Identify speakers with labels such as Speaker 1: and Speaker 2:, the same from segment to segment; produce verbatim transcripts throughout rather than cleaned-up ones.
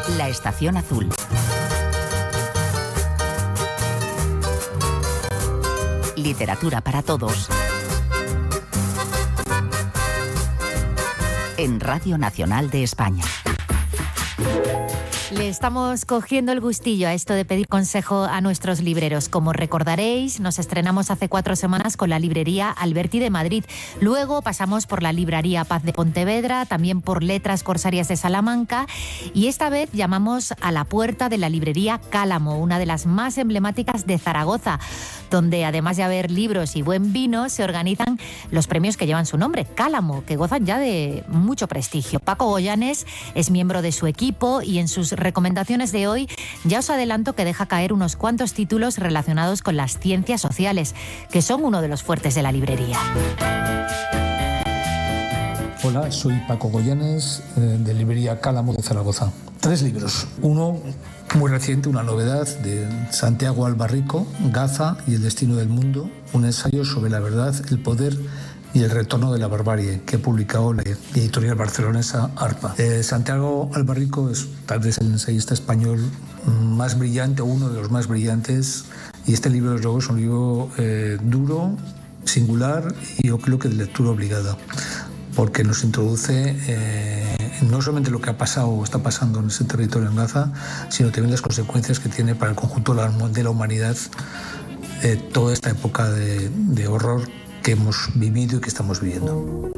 Speaker 1: La Estación Azul. Literatura para todos. En Radio Nacional de España.
Speaker 2: Le estamos cogiendo el gustillo a esto de pedir consejo a nuestros libreros. Como recordaréis, nos estrenamos hace cuatro semanas con la librería Alberti de Madrid. Luego pasamos por la librería Paz de Pontevedra, también por Letras Corsarias de Salamanca. Y esta vez llamamos a la puerta de la librería Cálamo, una de las más emblemáticas de Zaragoza, donde además de haber libros y buen vino, se organizan los premios que llevan su nombre, Cálamo, que gozan ya de mucho prestigio. Paco Goyanes es miembro de su equipo y en sus recomendaciones de hoy ya os adelanto que deja caer unos cuantos títulos relacionados con las ciencias sociales, que son uno de los fuertes de la librería.
Speaker 3: Hola, soy Paco Goyanes, eh, de librería Cálamo de Zaragoza. Tres libros. Uno muy reciente, una novedad, de Santiago Albarrico, Gaza y el destino del mundo, un ensayo sobre la verdad, el poder y el retorno de la barbarie, que ha publicado la editorial barcelonesa ARPA. Eh, Santiago Albarrico es tal vez el ensayista español más brillante, o uno de los más brillantes, y este libro, desde luego, es un libro eh, duro, singular y yo creo que de lectura obligada, porque nos introduce eh, no solamente lo que ha pasado o está pasando en ese territorio en Gaza, sino también las consecuencias que tiene para el conjunto de la humanidad eh, toda esta época de, de horror que hemos vivido y que estamos viviendo.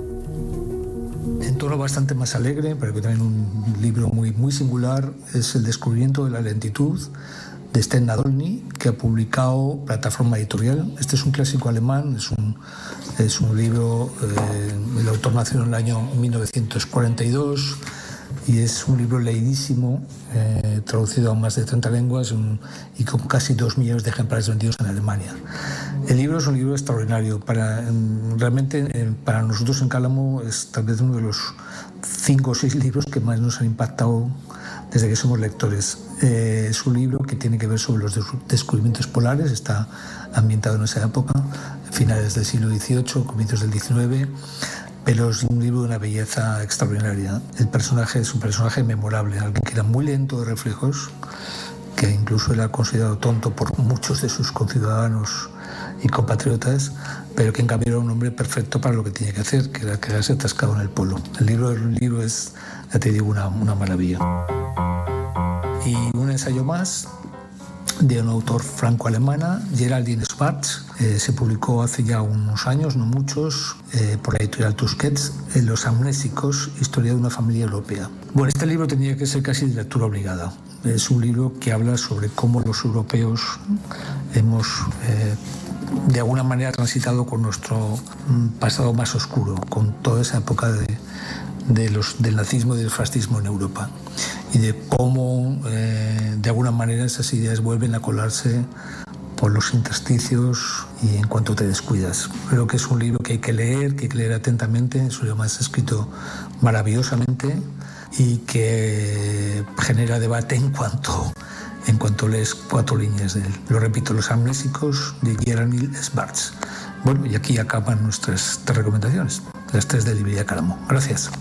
Speaker 3: En tono bastante más alegre, pero que también un libro muy, muy singular, es El descubrimiento de la lentitud, de Sten Nadolny, que ha publicado Plataforma Editorial. Este es un clásico alemán, es un, es un libro, eh, el autor nació en el año mil novecientos cuarenta y dos, y es un libro leidísimo, eh, traducido a más de treinta lenguas un, y con casi dos millones de ejemplares vendidos en Alemania. El libro es un libro extraordinario. Para, realmente eh, para nosotros en Cálamo es tal vez uno de los cinco o seis libros que más nos han impactado desde que somos lectores. Eh, es un libro que tiene que ver sobre los descubrimientos polares, está ambientado en esa época, finales del siglo dieciocho, comienzos del diecinueve, pero es un libro de una belleza extraordinaria. El personaje es un personaje memorable, alguien que era muy lento de reflejos, que incluso era considerado tonto por muchos de sus conciudadanos y compatriotas, pero que en cambio era un hombre perfecto para lo que tenía que hacer, que era quedarse atascado en el polo. El libro, el libro es, ya te digo, una, una maravilla. Y un ensayo más de un autor franco-alemana, Geraldine Schwartz. Eh, se publicó hace ya unos años, no muchos, eh, por la editorial Tusquets, en Los amnésicos, historia de una familia europea. Bueno, este libro tenía que ser casi de lectura obligada. Es un libro que habla sobre cómo los europeos hemos, eh, de alguna manera, transitado con nuestro pasado más oscuro, con toda esa época de, de los, del nazismo y del fascismo en Europa, y de cómo, eh, de alguna manera, esas ideas vuelven a colarse por los intersticios y en cuanto te descuidas. Creo que es un libro que hay que leer, que hay que leer atentamente. Es un libro más escrito maravillosamente y que genera debate en cuanto, en cuanto lees cuatro líneas de él. Lo repito, Los amnésicos, de Geraldine Schwartz. Bueno, y aquí acaban nuestras tres recomendaciones, las tres de Librería Cálamo. Gracias.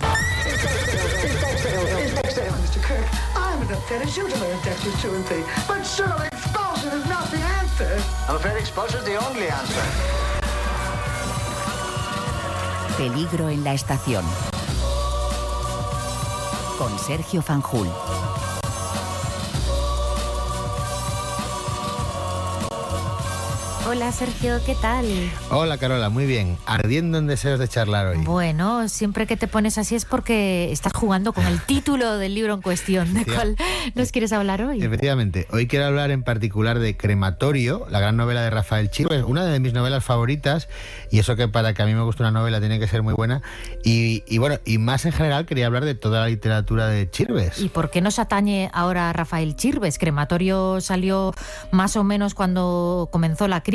Speaker 1: Peligro en la estación. Con Sergio Fanjul.
Speaker 2: Hola Sergio, ¿qué tal?
Speaker 4: Hola Carola, muy bien. Ardiendo en deseos de charlar hoy.
Speaker 2: Bueno, siempre que te pones así es porque estás jugando con el título del libro en cuestión. ¿De cuál nos quieres hablar hoy?
Speaker 4: Efectivamente, hoy quiero hablar en particular de Crematorio, la gran novela de Rafael Chirves, una de mis novelas favoritas, y eso que para que a mí me guste una novela tiene que ser muy buena. Y, y bueno, y más en general quería hablar de toda la literatura de Chirves.
Speaker 2: ¿Y por qué nos atañe ahora Rafael Chirves? Crematorio salió más o menos cuando comenzó la crisis.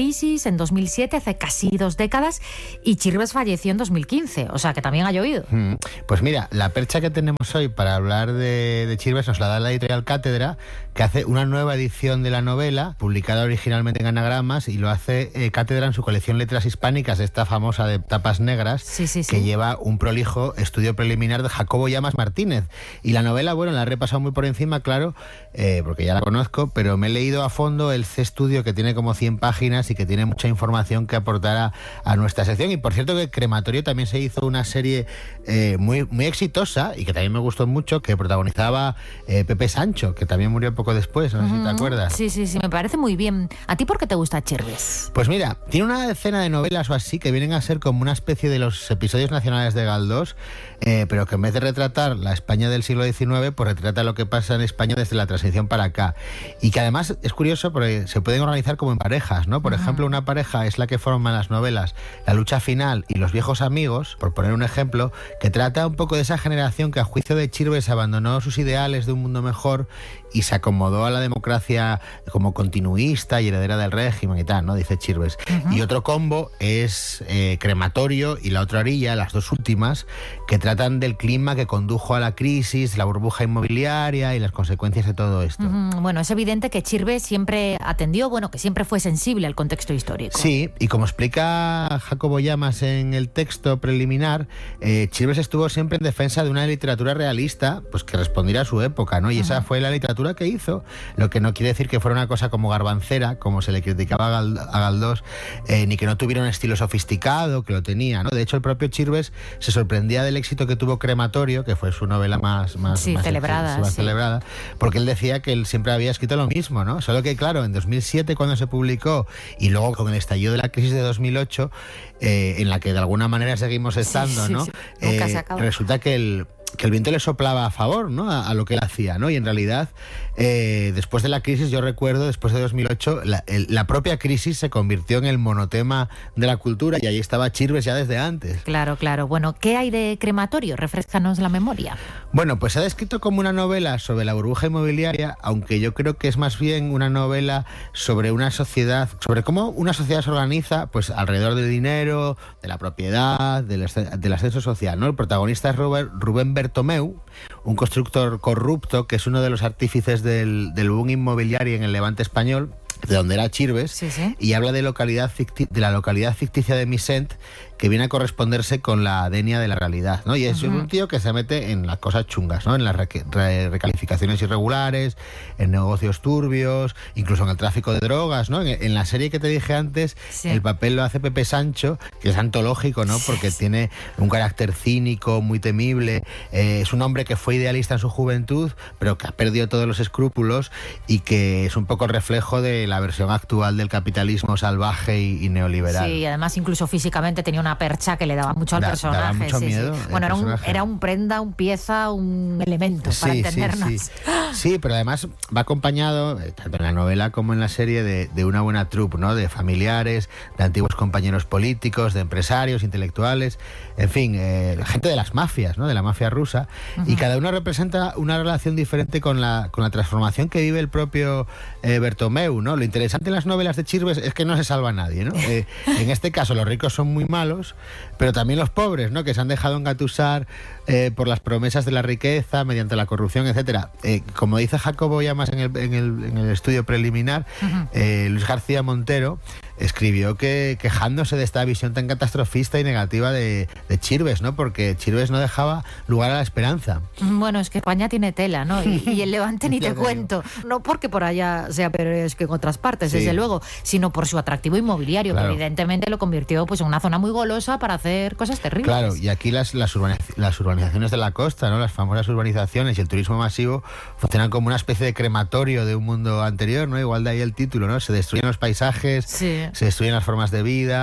Speaker 2: crisis en dos mil siete, hace casi dos décadas, y Chirves falleció en dos mil quince, o sea que también ha llovido.
Speaker 4: Mm, pues mira, la percha que tenemos hoy para hablar de, de Chirves nos la da la editorial Cátedra, que hace una nueva edición de la novela, publicada originalmente en Anagramas, y lo hace eh, Cátedra en su colección Letras Hispánicas, esta famosa de tapas negras,
Speaker 2: sí, sí, sí.
Speaker 4: que lleva un prolijo estudio preliminar de Jacobo Llamas Martínez. Y la novela, bueno, la he repasado muy por encima, claro, eh, porque ya la conozco, pero me he leído a fondo el C-Estudio, que tiene como cien páginas y que tiene mucha información que aportar a, a nuestra sección. Y por cierto que Crematorio también se hizo una serie eh, muy, muy exitosa y que también me gustó mucho, que protagonizaba eh, Pepe Sancho, que también murió poco después, no sé uh-huh. si te acuerdas.
Speaker 2: Sí, sí, sí, me parece muy bien. ¿A ti por qué te gusta Chirves?
Speaker 4: Pues mira, tiene una decena de novelas o así que vienen a ser como una especie de los episodios nacionales de Galdós, eh, pero que en vez de retratar la España del siglo diecinueve, pues retrata lo que pasa en España desde la transición para acá. Y que además es curioso porque se pueden organizar como en parejas, ¿no? Por uh-huh. ejemplo, una pareja es la que forman las novelas La lucha final y Los viejos amigos, por poner un ejemplo, que trata un poco de esa generación que a juicio de Chirves abandonó sus ideales de un mundo mejor y se acomodó a la democracia como continuista y heredera del régimen y tal, ¿no? Dice Chirves. Uh-huh. Y otro combo es eh, Crematorio y La otra orilla, las dos últimas, que tratan del clima que condujo a la crisis, la burbuja inmobiliaria y las consecuencias de todo esto.
Speaker 2: Uh-huh. Bueno, es evidente que Chirves siempre atendió, bueno, que siempre fue sensible al contexto histórico.
Speaker 4: Sí, y como explica Jacobo Llamas en el texto preliminar, eh, Chirves estuvo siempre en defensa de una literatura realista, pues que respondiera a su época, ¿no? Y uh-huh. esa fue la literatura que hizo, lo que no quiere decir que fuera una cosa como garbancera, como se le criticaba a, Gal- a Galdós, eh, ni que no tuviera un estilo sofisticado, que lo tenía, ¿no? De hecho, el propio Chirves se sorprendía del éxito que tuvo Crematorio, que fue su novela más, más,
Speaker 2: sí,
Speaker 4: más,
Speaker 2: celebrada,
Speaker 4: más
Speaker 2: sí.
Speaker 4: celebrada, porque él decía que él siempre había escrito lo mismo, ¿no? Solo que, claro, en dos mil siete, cuando se publicó, y luego con el estallido de la crisis de dos mil ocho, eh, en la que de alguna manera seguimos estando,
Speaker 2: sí, sí,
Speaker 4: ¿no?
Speaker 2: Sí. Nunca
Speaker 4: Eh,
Speaker 2: se acaba.
Speaker 4: resulta que el que el viento le soplaba a favor, ¿no? A, a lo que él hacía, ¿no? Y en realidad, eh, después de la crisis, yo recuerdo, después de dos mil ocho, la, el, la propia crisis se convirtió en el monotema de la cultura y ahí estaba Chirves ya desde antes.
Speaker 2: Claro, claro. Bueno, ¿qué hay de Crematorio? Refréscanos la memoria.
Speaker 4: Bueno, pues se ha descrito como una novela sobre la burbuja inmobiliaria, aunque yo creo que es más bien una novela sobre una sociedad, sobre cómo una sociedad se organiza pues alrededor del dinero, de la propiedad, del, del ascenso social, ¿no? El protagonista es Robert, Rubén Bertomeu, un constructor corrupto que es uno de los artífices del, del boom inmobiliario en el Levante español, de donde era Chirves,
Speaker 2: sí, sí.
Speaker 4: y habla de, localidad ficti- de la localidad ficticia de Misent, que viene a corresponderse con la denia de la realidad, ¿no? Y es uh-huh. un tío que se mete en las cosas chungas, ¿no? En las re- re- recalificaciones irregulares, en negocios turbios, incluso en el tráfico de drogas, ¿no? En, en la serie que te dije antes, sí. el papel lo hace Pepe Sancho, que es antológico, ¿no? Porque sí. tiene un carácter cínico, muy temible, eh, es un hombre que fue idealista en su juventud, pero que ha perdido todos los escrúpulos y que es un poco el reflejo de la versión actual del capitalismo salvaje y, y neoliberal.
Speaker 2: Sí, y además incluso físicamente tenía una percha que le daba mucho al
Speaker 4: da,
Speaker 2: personaje.
Speaker 4: Daba mucho
Speaker 2: sí,
Speaker 4: miedo.
Speaker 2: Sí. Bueno, era un, era un prenda, un pieza, un elemento,
Speaker 4: sí,
Speaker 2: para entendernos.
Speaker 4: Sí, sí. sí, pero además va acompañado, tanto en la novela como en la serie, de, de una buena troupe, ¿no? De familiares, de antiguos compañeros políticos, de empresarios, intelectuales, en fin, eh, gente de las mafias, ¿no? De la mafia rusa. Uh-huh. Y cada uno representa una relación diferente con la, con la transformación que vive el propio eh, Bertomeu, ¿no? Lo interesante en las novelas de Chirves es que no se salva a nadie, ¿no? Eh, en este caso los ricos son muy malos, pero también los pobres, ¿no? Que se han dejado engatusar eh, por las promesas de la riqueza, mediante la corrupción, etcétera. Eh, como dice Jacobo Llamas en el, en el, en el estudio preliminar, uh-huh. eh, Luis García Montero escribió que quejándose de esta visión tan catastrofista y negativa de, de Chirves, ¿no? Porque Chirves no dejaba lugar a la esperanza.
Speaker 2: Bueno, es que España tiene tela, ¿no? Y, y el Levante ni te cuento. No porque por allá sea peor es que en otras partes, sí. desde luego, sino por su atractivo inmobiliario, claro. que evidentemente lo convirtió pues en una zona muy golosa para hacer cosas terribles.
Speaker 4: Claro, y aquí las, las, urbaniz- las urbanizaciones de la costa, ¿no? Las famosas urbanizaciones y el turismo masivo funcionan como una especie de crematorio de un mundo anterior, ¿no? Igual de ahí el título, ¿no? Se destruyen los paisajes, sí. se destruyen las formas de vida,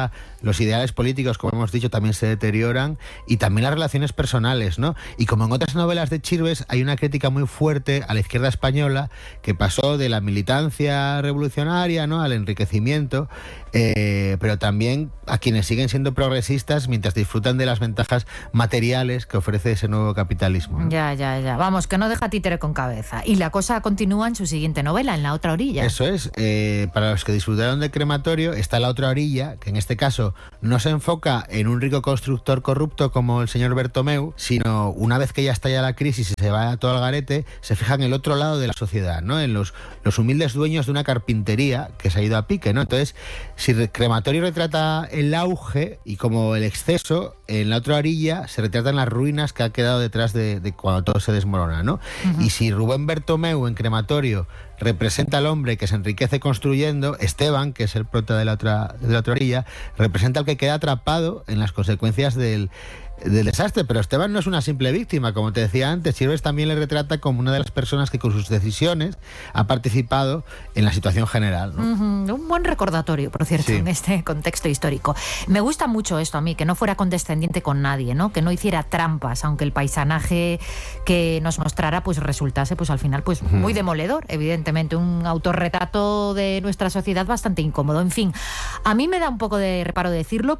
Speaker 4: los ideales políticos, como hemos dicho, también se deterioran, y también las relaciones personales, ¿no? Y como en otras novelas de Chirves, hay una crítica muy fuerte a la izquierda española, que pasó de la militancia revolucionaria, ¿no?, al enriquecimiento, eh, pero también a quienes siguen siendo progresistas mientras disfrutan de las ventajas materiales que ofrece ese nuevo capitalismo, ¿no?
Speaker 2: Ya, ya, ya. Vamos, que no deja títere con cabeza. Y la cosa continúa en su siguiente novela, En la otra orilla.
Speaker 4: Eso es. Eh, para los que disfrutaron de Crematorio, está La otra orilla, que en este caso no se enfoca en un rico constructor corrupto como el señor Bertomeu, sino una vez que ya estalla la crisis y se va todo al garete, se fija en el otro lado de la sociedad, ¿no? En los, los humildes dueños de una carpintería que se ha ido a pique, ¿no? Entonces, si Crematorio retrata el auge y como el exceso, en La otra orilla se retratan las ruinas que ha quedado detrás de, de cuando todo se desmorona, ¿no? Uh-huh. Y si Rubén Bertomeu en Crematorio representa al hombre que se enriquece construyendo, Esteban, que es el prota de la otra, de la otra orilla, representa al que queda atrapado en las consecuencias del, del desastre. Pero Esteban no es una simple víctima, como te decía antes. Chirves también le retrata como una de las personas que con sus decisiones ha participado en la situación general, ¿no?
Speaker 2: Uh-huh. Un buen recordatorio, por cierto, sí, en este contexto histórico. Me gusta mucho esto a mí, que no fuera condescendiente con nadie, ¿no? Que no hiciera trampas, aunque el paisanaje que nos mostrara pues resultase pues al final pues uh-huh. muy demoledor, evidentemente. Un autorretrato de nuestra sociedad bastante incómodo. En fin, a mí me da un poco de reparo decirlo,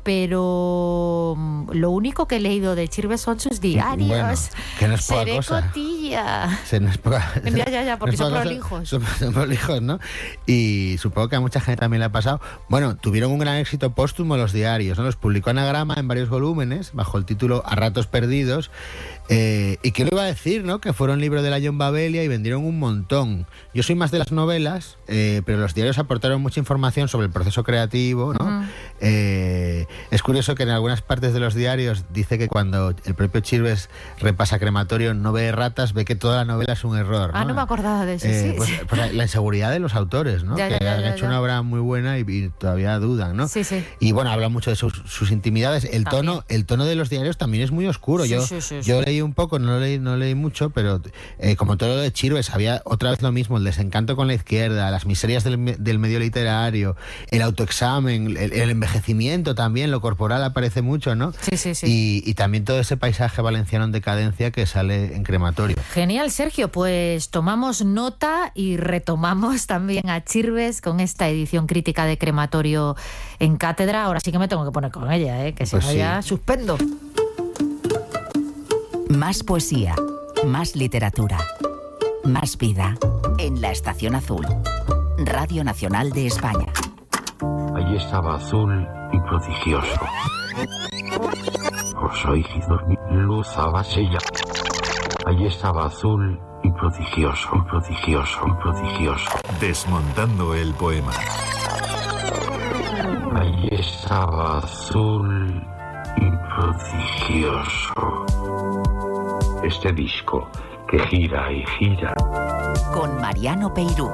Speaker 2: pero lo único que he leído de Chirves son sus diarios.
Speaker 4: Bueno, que no es poca
Speaker 2: Seré
Speaker 4: cosa.
Speaker 2: cotilla.
Speaker 4: Se no es poca,
Speaker 2: ya, ya, ya, porque
Speaker 4: no
Speaker 2: son
Speaker 4: poca,
Speaker 2: prolijos.
Speaker 4: Son, son prolijos, ¿no? Y supongo que a mucha gente también le ha pasado. Bueno, tuvieron un gran éxito póstumo los diarios, ¿no? Los publicó Anagrama en varios volúmenes, bajo el título A ratos perdidos. Eh, y qué lo iba a decir, ¿no? Que fueron libro del año en Babelia y vendieron un montón. Yo soy más de las novelas, eh, pero los diarios aportaron mucha información sobre el proceso creativo, ¿no? Uh-huh. Eh, es curioso que en algunas partes de los diarios dice que cuando el propio Chirves repasa Crematorio no ve ratas, ve que toda la novela es un error, ¿no?
Speaker 2: Ah, no me acordaba de eso,
Speaker 4: eh,
Speaker 2: sí.
Speaker 4: Pues, pues la inseguridad de los autores, ¿no?
Speaker 2: Ya,
Speaker 4: que
Speaker 2: ya, ya,
Speaker 4: han
Speaker 2: ya,
Speaker 4: hecho
Speaker 2: ya.
Speaker 4: una obra muy buena y, y todavía dudan, ¿no?
Speaker 2: Sí, sí.
Speaker 4: Y bueno, habla mucho de sus, sus intimidades. El tono, el tono de los diarios también es muy oscuro.
Speaker 2: Sí,
Speaker 4: yo
Speaker 2: sí, sí,
Speaker 4: yo
Speaker 2: sí.
Speaker 4: leí un poco, no leí, no leí mucho, pero eh, como todo lo de Chirves, había otra vez lo mismo, el desencanto con la izquierda, las miserias del, del medio literario, el autoexamen, el, el envejecimiento también, lo corporal aparece mucho, ¿no?
Speaker 2: Sí, sí, sí.
Speaker 4: Y, y también todo ese paisaje valenciano en decadencia que sale en Crematorio.
Speaker 2: Genial, Sergio, pues tomamos nota y retomamos también a Chirves con esta edición crítica de Crematorio en cátedra. Ahora sí que me tengo que poner con ella, ¿eh? Que si
Speaker 4: Pues
Speaker 2: no
Speaker 4: sí.
Speaker 2: ya suspendo.
Speaker 1: Más poesía, más literatura, más vida en la Estación Azul. Radio Nacional de España.
Speaker 5: Allí estaba azul y prodigioso. Os oí dormir, luz abasella. Allí estaba azul y prodigioso, prodigioso, prodigioso.
Speaker 6: Desmontando el poema.
Speaker 5: Allí estaba azul y prodigioso. Este disco que gira y gira.
Speaker 1: Con Mariano Peirú.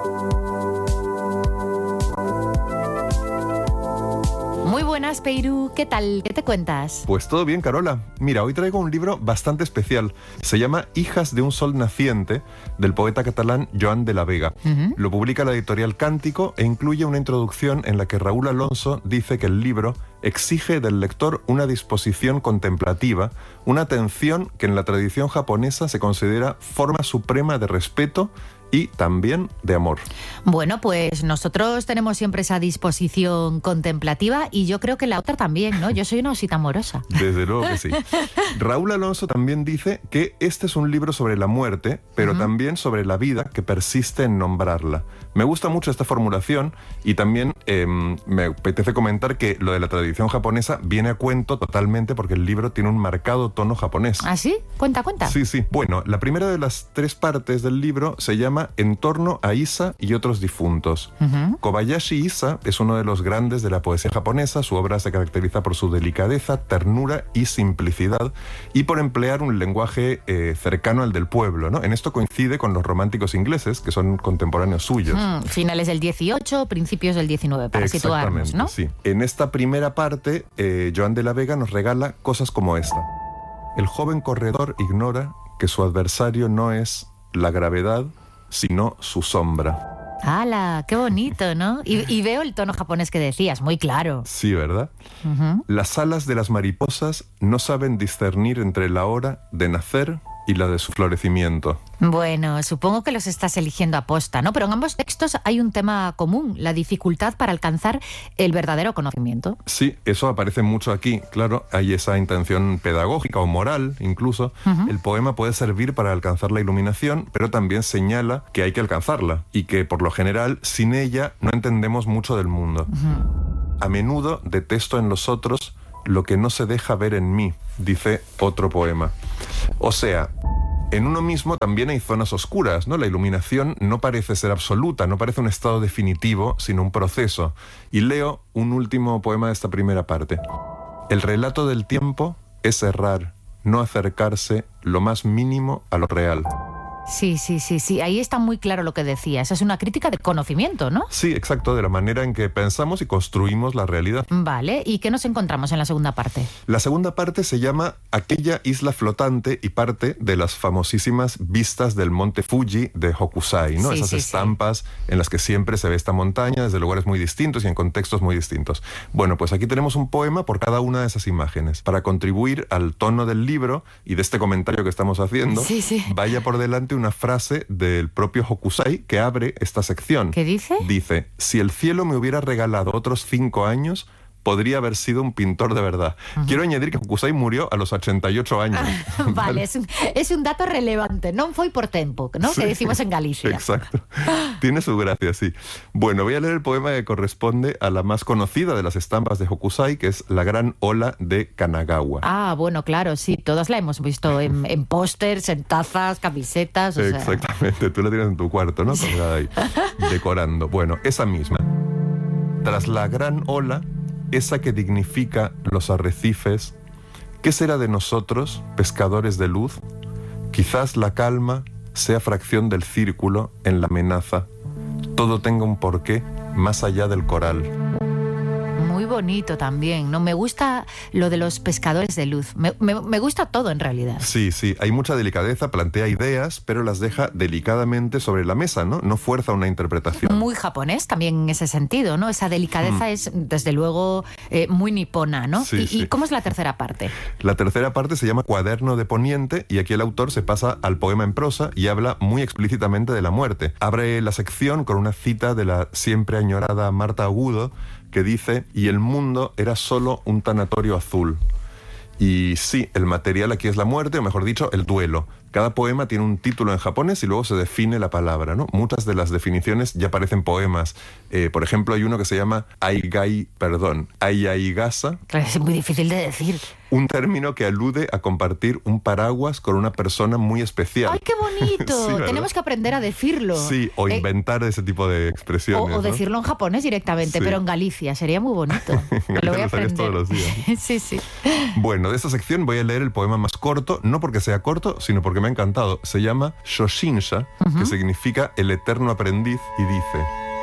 Speaker 2: Muy buenas, Peirú. ¿Qué tal? ¿Qué te cuentas?
Speaker 7: Pues todo bien, Carola. Mira, hoy traigo un libro bastante especial. Se llama Hijas de un sol naciente, del poeta catalán Joan de la Vega. Uh-huh. Lo publica la editorial Cántico e incluye una introducción en la que Raúl Alonso dice que el libro exige del lector una disposición contemplativa, una atención que en la tradición japonesa se considera forma suprema de respeto y también de amor.
Speaker 2: Bueno, pues nosotros tenemos siempre esa disposición contemplativa y yo creo que la otra también, ¿no? Yo soy una osita amorosa.
Speaker 7: Desde luego que sí. Raúl Alonso también dice que este es un libro sobre la muerte, pero uh-huh. también sobre la vida que persiste en nombrarla. Me gusta mucho esta formulación y también eh, me apetece comentar que lo de la tradición japonesa viene a cuento totalmente porque el libro tiene un marcado tono japonés.
Speaker 2: ¿Ah, sí? Cuenta, cuenta.
Speaker 7: Sí, sí. Bueno, la primera de las tres partes del libro se llama En torno a Issa y otros difuntos. Uh-huh. Kobayashi Issa es uno de los grandes de la poesía japonesa. Su obra se caracteriza por su delicadeza, ternura y simplicidad y por emplear un lenguaje eh, cercano al del pueblo, ¿no? En esto coincide con los románticos ingleses, que son contemporáneos suyos.
Speaker 2: Mm, finales del dieciocho, principios del diecinueve, para situarnos, ¿no?
Speaker 7: Sí. En esta primera parte, eh, Joan de la Vega nos regala cosas como esta. El joven corredor ignora que su adversario no es la gravedad, sino su sombra.
Speaker 2: ¡Hala! ¡Qué bonito!, ¿no? Y, y veo el tono japonés que decías, muy claro.
Speaker 7: Sí, ¿verdad?
Speaker 2: Uh-huh.
Speaker 7: Las alas de las mariposas no saben discernir entre la hora de nacer y la de su florecimiento.
Speaker 2: Bueno, supongo que los estás eligiendo a posta, ¿no? Pero en ambos textos hay un tema común, la dificultad para alcanzar el verdadero conocimiento.
Speaker 7: Sí, eso aparece mucho aquí. Claro, hay esa intención pedagógica o moral, incluso. Uh-huh. El poema puede servir para alcanzar la iluminación, pero también señala que hay que alcanzarla y que, por lo general, sin ella no entendemos mucho del mundo. Uh-huh. A menudo detesto en los otros lo que no se deja ver en mí, dice otro poema. O sea, en uno mismo también hay zonas oscuras, ¿no? La iluminación no parece ser absoluta, no parece un estado definitivo, sino un proceso. Y leo un último poema de esta primera parte. El relato del tiempo es errar, no acercarse lo más mínimo a lo real.
Speaker 2: Sí, sí, sí, sí. Ahí está muy claro lo que decías. Es una crítica de conocimiento, ¿no?
Speaker 7: Sí, exacto, de la manera en que pensamos y construimos la realidad.
Speaker 2: Vale, ¿y qué nos encontramos en la segunda parte?
Speaker 7: La segunda parte se llama Aquella isla flotante y parte de las famosísimas vistas del monte Fuji de Hokusai, ¿no?
Speaker 2: Sí,
Speaker 7: Esas
Speaker 2: sí,
Speaker 7: estampas sí. en las que siempre se ve esta montaña desde lugares muy distintos y en contextos muy distintos. Bueno, pues aquí tenemos un poema por cada una de esas imágenes. Para contribuir al tono del libro y de este comentario que estamos haciendo,
Speaker 2: sí, sí.
Speaker 7: vaya por delante una frase del propio Hokusai que abre esta sección.
Speaker 2: ¿Qué dice?
Speaker 7: Dice, si el cielo me hubiera regalado otros cinco años, podría haber sido un pintor de verdad. Uh-huh. Quiero añadir que Hokusai murió a los ochenta y ocho años.
Speaker 2: vale, vale. Es, un, es un dato relevante. Non foi por tempo, ¿no? Sí, que decimos en Galicia.
Speaker 7: Exacto. Tiene su gracia, sí. Bueno, voy a leer el poema que corresponde a la más conocida de las estampas de Hokusai, que es La gran ola de Kanagawa.
Speaker 2: Ah, bueno, claro, sí. Todas la hemos visto en, en pósters, en tazas, camisetas. O sea...
Speaker 7: Exactamente. Tú la tienes en tu cuarto, ¿no? Colgada ahí, decorando. Bueno, esa misma. Tras la gran ola, esa que dignifica los arrecifes, ¿qué será de nosotros, pescadores de luz? Quizás la calma sea fracción del círculo en la amenaza. Todo tenga un porqué más allá del coral.
Speaker 2: Muy bonito también, ¿no? Me gusta lo de los pescadores de luz. Me, me, me gusta todo, en realidad.
Speaker 7: Sí, sí. Hay mucha delicadeza, plantea ideas, pero las deja delicadamente sobre la mesa, ¿no? No fuerza una interpretación.
Speaker 2: Muy japonés también en ese sentido, ¿no? Esa delicadeza mm. es, desde luego, eh, muy nipona, ¿no?
Speaker 7: Sí,
Speaker 2: ¿Y,
Speaker 7: sí.
Speaker 2: ¿Y cómo es la tercera parte?
Speaker 7: La tercera parte se llama Cuaderno de Poniente y aquí el autor se pasa al poema en prosa y habla muy explícitamente de la muerte. Abre la sección con una cita de la siempre añorada Marta Agudo, que dice, y el mundo era solo un tanatorio azul. Y sí, el material aquí es la muerte, o mejor dicho, el duelo. Cada poema tiene un título en japonés y luego se define la palabra, ¿no? Muchas de las definiciones ya parecen poemas. Eh, por ejemplo, hay uno que se llama Aigai, perdón, Aiaigasa.
Speaker 2: Es muy difícil de decir.
Speaker 7: Un término que alude a compartir un paraguas con una persona muy especial.
Speaker 2: ¡Ay, qué bonito!
Speaker 7: Sí,
Speaker 2: tenemos que aprender a decirlo.
Speaker 7: Sí, o inventar eh, ese tipo de expresiones.
Speaker 2: O, o
Speaker 7: ¿no?
Speaker 2: decirlo en japonés directamente, sí. pero en Galicia. Sería muy bonito. Lo voy a aprender.
Speaker 7: Todos los días.
Speaker 2: Sí, sí.
Speaker 7: Bueno, de esta sección voy a leer el poema más corto, no porque sea corto, sino porque me ha encantado. Se llama Shoshinsha, uh-huh. que significa el eterno aprendiz, y dice...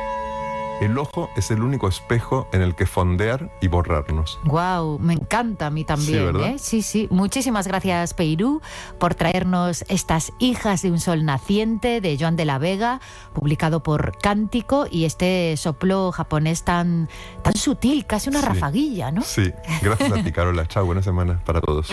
Speaker 7: El ojo es el único espejo en el que fondear y borrarnos.
Speaker 2: Guau, me encanta a mí también.
Speaker 7: Sí, ¿verdad?
Speaker 2: ¿eh? Sí, sí. Muchísimas gracias, Peirú, por traernos estas Hijas de un sol naciente de Joan de la Vega, publicado por Cántico, y este soplo japonés tan, tan sutil, casi una sí. rafaguilla, ¿no?
Speaker 7: Sí. Gracias a ti, Carola. Chao, buena semana para todos.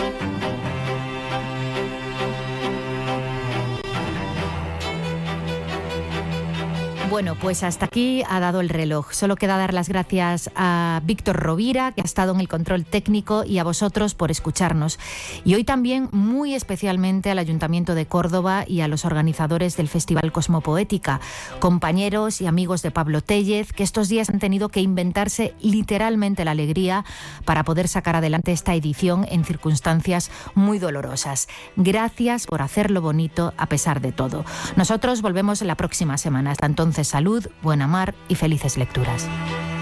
Speaker 2: Bueno, pues hasta aquí ha dado el reloj. Solo queda dar las gracias a Víctor Rovira, que ha estado en el control técnico, y a vosotros por escucharnos. Y hoy también, muy especialmente, al Ayuntamiento de Córdoba y a los organizadores del Festival Cosmopoética, compañeros y amigos de Pablo Téllez, que estos días han tenido que inventarse literalmente la alegría para poder sacar adelante esta edición en circunstancias muy dolorosas. Gracias por hacerlo bonito a pesar de todo. Nosotros volvemos la próxima semana. Hasta entonces, salud, buena mar y felices lecturas.